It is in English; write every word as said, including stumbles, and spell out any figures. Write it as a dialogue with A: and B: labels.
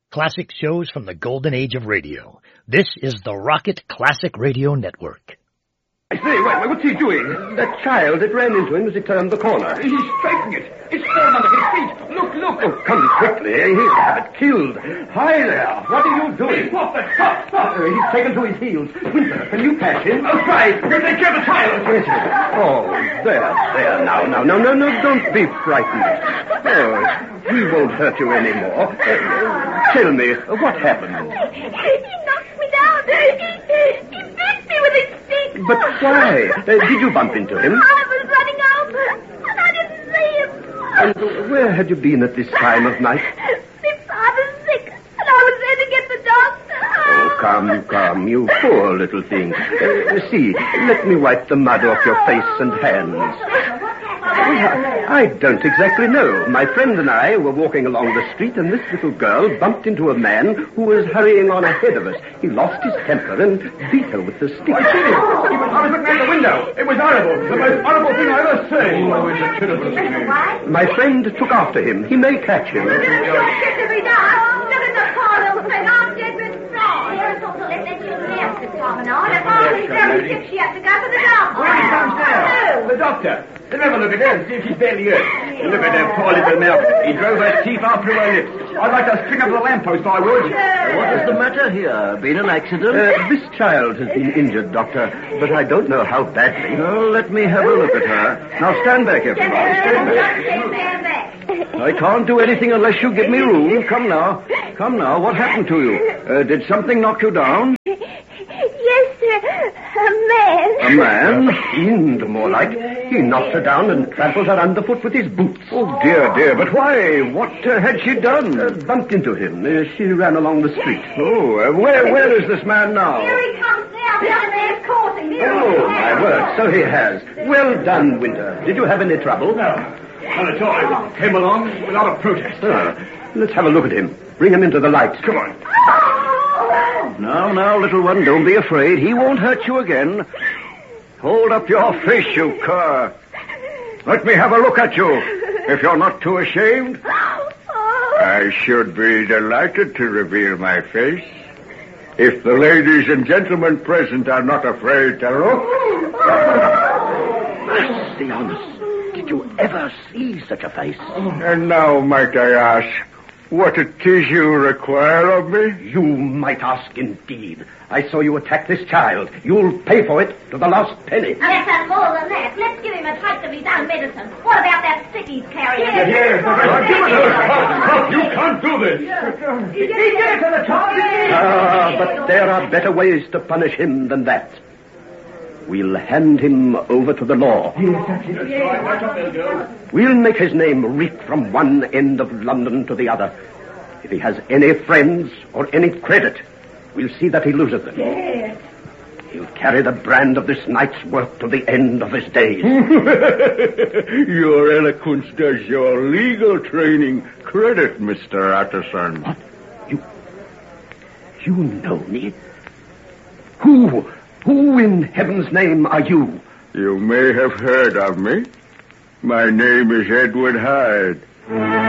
A: Classic shows from the golden age of radio. This is the Rocket Classic Radio Network.
B: I say, wait, wait, what's he doing? That child, it ran into him as he turned the corner.
C: He's striking it. It's fallen under his feet. Look, look.
B: Oh, come quickly. He'll have it killed. Hi there. What are you doing?
C: Stop that. Stop, stop.
B: Uh, he's taken to his heels. Winter, can you catch him?
C: I'll try. Take care of the child.
B: Where is he? Oh, there, there. Now, now, no, no, no. Don't be frightened. Oh, he won't hurt you anymore. Uh, tell me, what happened?
D: He knocked me down. He, he beat me with his stick.
B: But why? Uh, did you bump into him?
D: I was running out, and I didn't see him.
B: And where had you been at this time of night?
D: My father's sick, and I was there to get the doctor.
B: Oh, come, come, you poor little thing. Uh, see, let me wipe the mud off your face and hands. Well, I don't exactly know. My friend and I were walking along the street, and this little girl bumped into a man who was hurrying on ahead of us. He lost his temper and beat her with the stick.
C: I see him. He was, I was looking out the window. It was horrible. The most horrible thing I ever seen. Oh, it's a terrible thing.
B: My friend took after him. He may catch him.
D: Look at the poor little thing. I'm dead with fright. Here's also let let you live, Mister Promenade. If I was very sick, she had to go to the doctor.
C: Where he comes down? The doctor. Let me have a look at her and see if she's barely hurt. Look at her poor little mouth. He drove her teeth out through her lips. I'd like to string up the lamppost, I would.
E: What is the matter here? Been an accident?
B: Uh, this child has been injured, Doctor, but I don't know how badly.
E: Oh, let me have a look at her. Now stand back, everybody.
D: Stand back.
E: I can't do anything unless you give me room. Come now. Come now. What happened to you? Uh, did something knock you down?
D: Yes, sir. A man.
B: A man? Fiend, more like. He knocked her down and trampled her underfoot with his boots.
E: Oh, dear, dear. But why? What uh, had she done?
B: Uh, bumped into him. Uh, she ran along the street.
E: Oh, uh, where, where is this man now?
D: Here he comes now. The other man's caught him. Here
B: Oh,
D: he
B: my
D: has.
B: word, so he has. Well done, Winter. Did you have any trouble?
C: No. Not at all. He came along without a protest.
B: Ah, let's have a look at him. Bring him into the light.
C: Come on.
E: Now, now, little one, don't be afraid. He won't hurt you again. Hold up your face, you cur. Let me have a look at you, if you're not too ashamed.
F: I should be delighted to reveal my face. If the ladies and gentlemen present are not afraid to look.
B: Mercy on us. Did you ever see such a face?
F: And now, might I ask, what it is you require of me?
B: You might ask indeed. I saw you attack this child. You'll pay for it to the last penny.
D: Now, let's have more than that. Let's give him a taste of his own medicine. What about that stick he's carrying?
C: Yes, yes. Stop. You can't do this. He did it to the top.
B: Ah, but there are better ways to punish him than that. We'll hand him over to the law. We'll make his name reek from one end of London to the other. If he has any friends or any credit, we'll see that he loses them.
D: Yes.
B: He'll carry the brand of this night's work to the end of his days.
F: Your eloquence does your legal training credit, Mister Utterson.
B: What? You... You know me? Who... Who in heaven's name are you?
F: You may have heard of me. My name is Edward Hyde.